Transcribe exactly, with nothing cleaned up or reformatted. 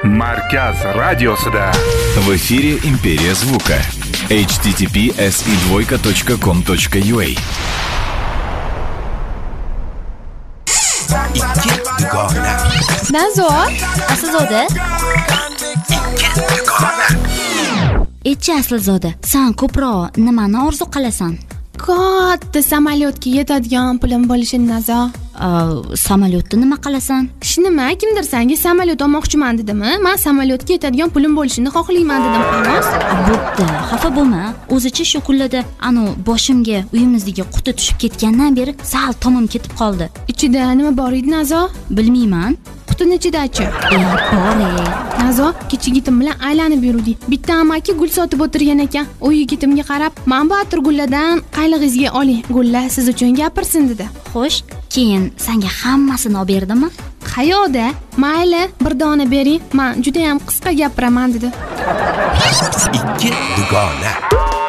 Markaz radiosida. В эфире Империя звука. эйч ти ти пи эс и двойка точка ком точка ю а. Nazo, Aslzoda. Echi Aslzoda, sen ko'proq nimani orzu qilasan? Katta samolyotga yetadigan pulim bo'lishini Nazo. Samolyotda nima qilasan? Nima, kimdir senga samolyot olmoqchiman dedimi? Men samolyotga yetadigan pulim bo'lishini xohlayman dedim, xolos. Bo'pti, xafa bo'lma. O'zicha shu kunlarda anu boshimga uyimizdagi quti tushib ketgandan beri sal tomim ketib qoldi. Ichida nima bor edi, Nazo? Bilmayman. Qutini ichida-chi? Bor-ey. Nazo, kecha yigitim bilan aylanib yurdik. Bitta amaki gul sotib o'tirgan ekan. U yigitimga qarab, "Men bu atirgullardan qaylig'ingizga oling, gullar siz uchun gapirsin" dedi. Xo'sh, keyin senga hammasini olib berdimi? Qayoqda? Mayli, bir dona bering. Men juda ham qisqa gapiraman dedi. Ikki dugona.